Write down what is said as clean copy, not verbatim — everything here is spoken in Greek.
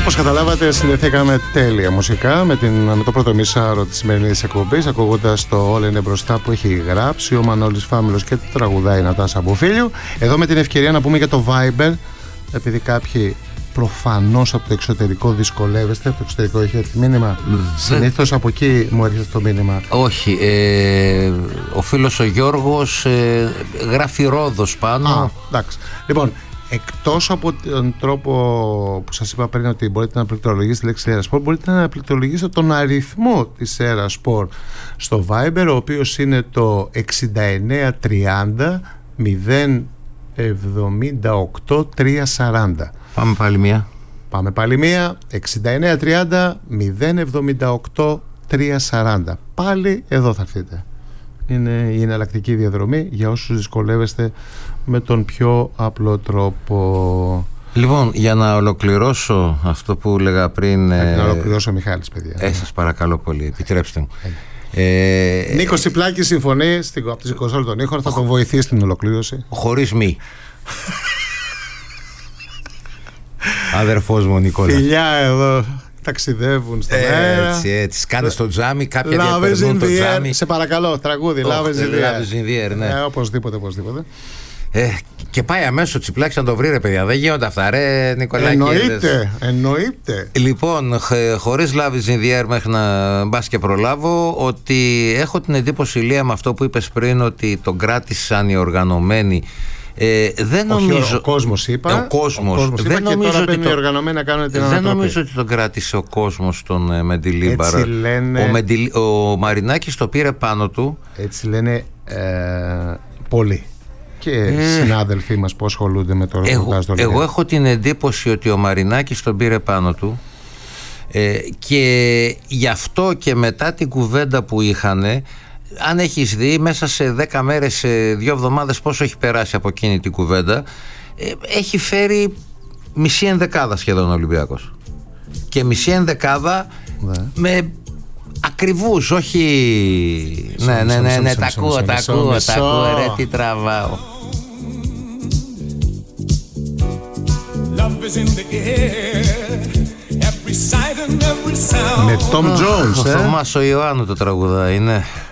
Όπως καταλάβατε, συνδεθήκαμε τέλεια μουσικά με το πρώτο μισάρο της σημερινής εκπομπής, ακούγοντας το Όλα είναι μπροστά που έχει γράψει ο Μανώλης Φάμιλος και το τραγουδάει η Νατάσα Μπουφίλιου. Εδώ με την ευκαιρία να πούμε για το Viber, επειδή κάποιοι προφανώς από το εξωτερικό δυσκολεύεστε. Από το εξωτερικό έχετε μήνυμα? Συνήθως από εκεί μου έρχεται το μήνυμα. Όχι, ο φίλος ο Γιώργος γράφει Ρόδος πάνω. Εντάξει. Λοιπόν, εκτός από τον τρόπο που σας είπα πριν, ότι μπορείτε να πληκτρολογήσετε τη λέξη Erasport, μπορείτε να πληκτρολογήσετε τον αριθμό της Erasport στο Viber, ο οποίος είναι το 6930 078 340. Πάμε πάλι μία. Πάμε πάλι μία. 6930 078 340. Πάλι εδώ θα έρθετε. Είναι η εναλλακτική διαδρομή για όσους δυσκολεύεστε με τον πιο απλό τρόπο. Λοιπόν, για να ολοκληρώσω αυτό που έλεγα πριν. Να ολοκληρώσω ο Μιχάλης, παιδιά. Σας παρακαλώ πολύ, επιτρέψτε μου. Νίκος Τσιπλάκης συμφωνεί από τις 20 των ήχων, θα τον βοηθήσει στην ολοκλήρωση. Χωρίς μη. Αδερφός μου Νικόλα. Φιλιά εδώ. Ταξιδεύουν στον αέρα. Έτσι, σκάνε στο τζάμι, κάποια διαπερνούν το τζάμι. Σε παρακαλώ, τραγούδι, Love is in the air. Ναι. Οπωσδήποτε. Και πάει αμέσως ο Τσιπλάκης να το βρει, ρε παιδιά. Δεν γίνονται αυτά, ρε Νικολάκη. Εννοείται. Λοιπόν, χωρίς Love is in the air, μέχρι να μπας και προλάβω, ότι έχω την εντύπωση, Ηλία, με αυτό που είπες πριν, ότι τον κράτησαν οι οργανωμένοι. Δεν νομίζω. Ο κόσμος είπα. Ο κόσμος. Δεν νομίζω ότι οι οργανωμένοι να κάνουν την ανατροπή. Δεν νομίζω ότι τον κράτησε ο κόσμος τον Μεντιλίμπαρο. Έτσι λένε. Ο Μαρινάκης το πήρε πάνω του. Έτσι λένε πολλοί. Και συνάδελφοί μας που ασχολούνται με το ρεπορτάζ. Εγώ έχω την εντύπωση ότι ο Μαρινάκης τον πήρε πάνω του, και γι' αυτό και μετά την κουβέντα που είχανε, αν έχεις δει μέσα σε 10 μέρες, σε 2 εβδομάδες πόσο έχει περάσει από εκείνη την κουβέντα, έχει φέρει μισή ενδεκάδα σχεδόν ο Ολυμπιακός. Και μισή ενδεκάδα με ακριβούς, όχι. Ναι, τα ακούω, ρε, τι τραβάω. Με Tom Jones, Ο Θωμάς ο Ιωάννου το τραγουδάει, ναι.